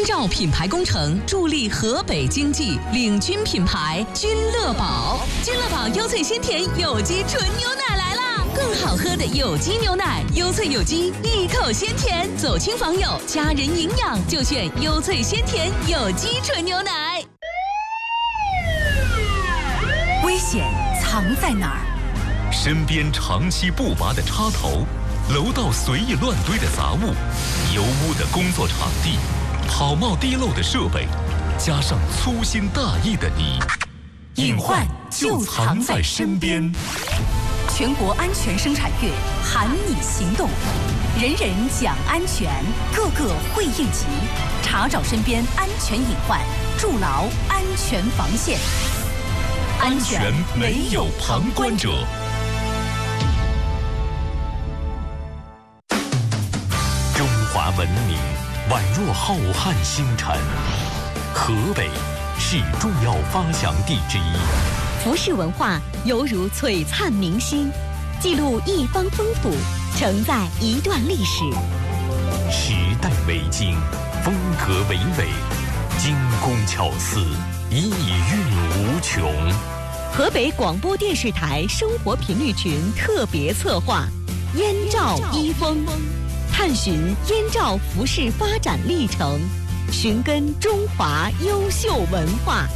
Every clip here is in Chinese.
绕品牌工程助力河北经济，领军品牌君乐宝。君乐宝优萃鲜甜有机纯牛奶来啦！更好喝的有机牛奶，优萃有机，一口鲜甜，走亲访友，家人营养就选优萃鲜甜有机纯牛奶。 危险藏在哪儿？ 身边长期不拔的插头，楼道随意乱堆的杂物，油污的工作场地，跑冒滴漏的设备，加上粗心大意的你， 隐患就藏在身边。全国安全生产月喊你行动，人人讲安全，个个会应急，查找身边安全隐患，筑牢安全防线。 安全没有旁观者。中华文明宛若浩瀚星辰，河北是重要发祥地之一。 服饰文化犹如璀璨明星，记录一方风土，承载一段历史。 时代为经，风格为纬，精工巧思，意蕴无穷。 河北广播电视台生活频率群特别策划《燕赵一风》，探寻燕赵服饰发展历程，寻根中华优秀文化。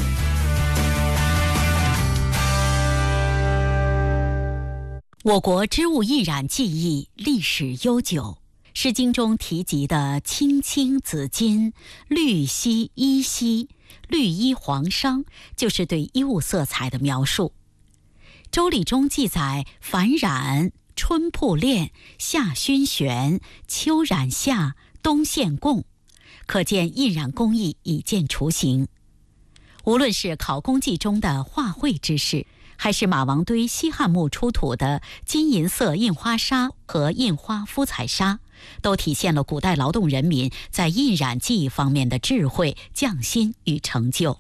我国织物印染技艺历史悠久，《诗经》中提及的青青子衿、绿兮衣兮、绿衣黄裳，就是对衣物色彩的描述。《周礼》中记载：凡染，春曝炼，夏熏玄，秋染夏，冬献贡，可见印染工艺已见雏形。无论是考工记中的画绘之事，还是马王堆西汉墓出土的金银色印花纱和印花敷彩纱，都体现了古代劳动人民在印染技艺方面的智慧、匠心与成就。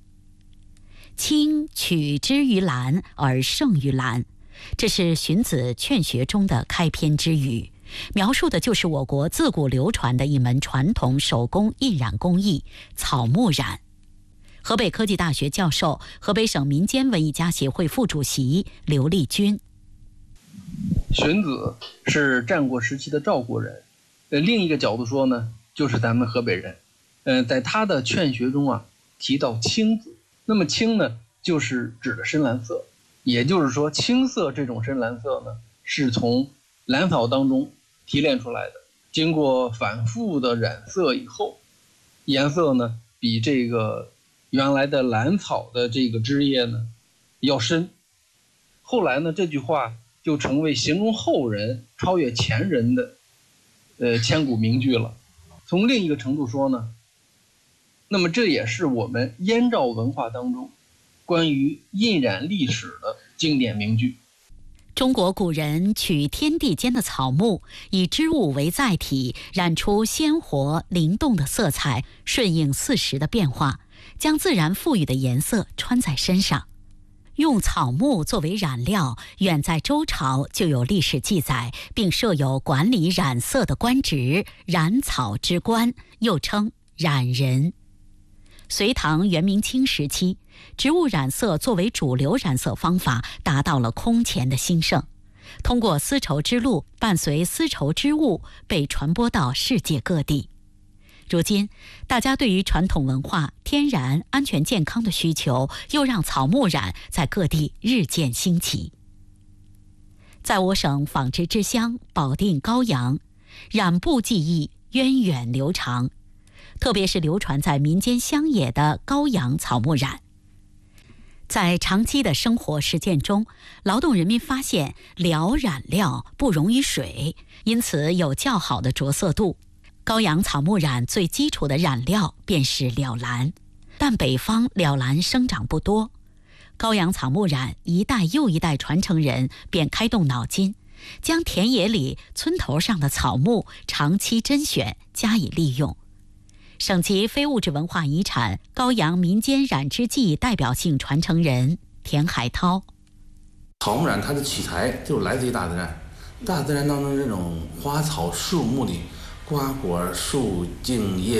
青取之于蓝而胜于蓝，这是荀子《劝学》中的开篇之语，描述的就是我国自古流传的一门传统手工印染工艺——草木染。河北科技大学教授、河北省民间文艺家协会副主席刘立军。 荀子是战国时期的赵国人，另一个角度说呢，就是咱们河北人。在他的《劝学》中啊，提到青字，那么青呢，就是指的深蓝色，也就是说，青色这种深蓝色呢，是从蓝草当中提炼出来的，经过反复的染色以后，颜色呢比这个原来的蓝草的这个枝叶呢要深。后来呢，这句话就成为形容后人超越前人的千古名句了。从另一个程度说呢，那么这也是我们燕赵文化当中关于印染历史的经典名句。 中国古人取天地间的草木，以织物为载体，染出鲜活灵动的色彩，顺应四时的变化，将自然赋予的颜色穿在身上。用草木作为染料，远在周朝就有历史记载，并设有管理染色的官职——染草之官，又称染人。隋唐元明清时期，植物染色作为主流染色方法，达到了空前的兴盛。通过丝绸之路，伴随丝绸之物被传播到世界各地。如今，大家对于传统文化、天然、安全、健康的需求，又让草木染在各地日渐兴起。在我省纺织之乡保定高阳，染布技艺源远流长，特别是流传在民间乡野的高阳草木染。在长期的生活实践中，劳动人民发现蓼染料不溶于水，因此有较好的着色度。高阳草木染最基础的染料便是蓼蓝，但北方蓼蓝生长不多。高阳草木染一代又一代传承人便开动脑筋，将田野里村头上的草木长期甄选加以利用。省级非物质文化遗产高阳民间染织技艺代表性传承人田海涛。 草木染它的取材就是来自于大自然，大自然当中这种花草树木里瓜果树茎叶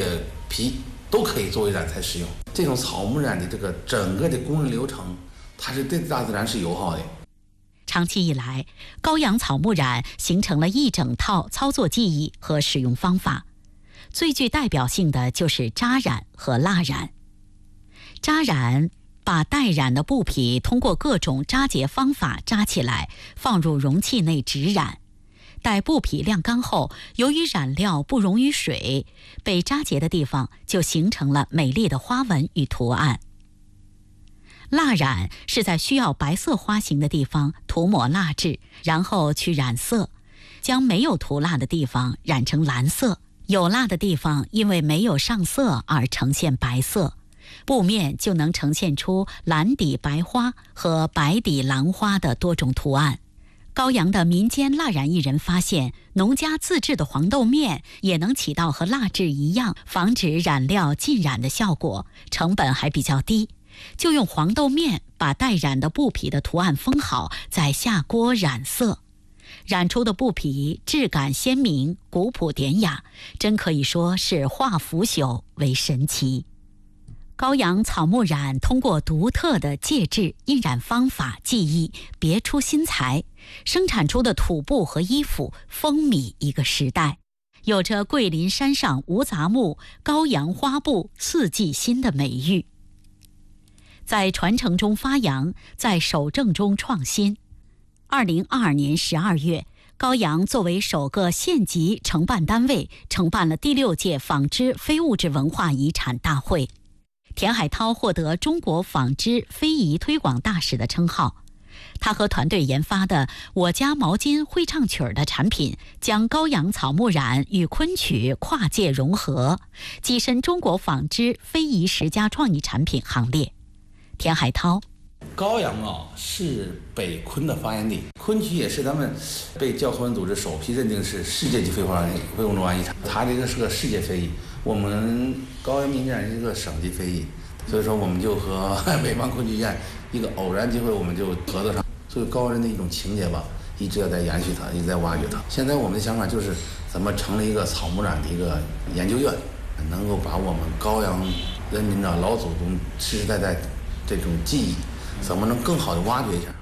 皮都可以作为染材使用。这种草木染的这个整个的工艺流程，它是对大自然是友好的。 长期以来，高阳草木染形成了一整套操作技艺和使用方法。最具代表性的就是扎染和蜡染。扎染把待染的布匹通过各种扎结方法扎起来，放入容器内直染。待布匹晾干后，由于染料不溶于水，被扎结的地方就形成了美丽的花纹与图案。蜡染是在需要白色花型的地方涂抹蜡质，然后去染色，将没有涂蜡的地方染成蓝色，有蜡的地方因为没有上色而呈现白色，布面就能呈现出蓝底白花和白底蓝花的多种图案。高阳的民间蜡染艺人发现，农家自制的黄豆面也能起到和蜡质一样防止染料浸染的效果，成本还比较低。就用黄豆面把待染的布匹的图案封好，再下锅染色，染出的布匹质感鲜明，古朴典雅，真可以说是化腐朽为神奇。高阳草木染通过独特的介质、印染方法、技艺，别出心裁，生产出的土布和衣服风靡一个时代，有着桂林山上无杂木、高阳花布四季新的美誉。在传承中发扬，在守正中创新。2022年12月，高阳作为首个县级承办单位，承办了第6届纺织非物质文化遗产大会。田海涛获得中国纺织非遗推广大使的称号。他和团队研发的我家毛巾会唱曲儿的产品，将高阳草木染与昆曲跨界融合，跻身中国纺织非遗10佳创意产品行列。田海涛： 高阳是北昆的发源地，昆曲也是咱们被教科文组织首批认定是世界级非物质文化遗产，它这个是个世界非遗，我们高阳民间是一个省级非遗，所以说我们就和北方昆曲院一个偶然机会，我们就合作上，所以高人的一种情节吧，一直要在延续它，一直在挖掘它。现在我们的想法就是咱们成立一个草木染的一个研究院，能够把我们高阳人民的老祖宗世世代代这种技艺怎么能更好的挖掘一下。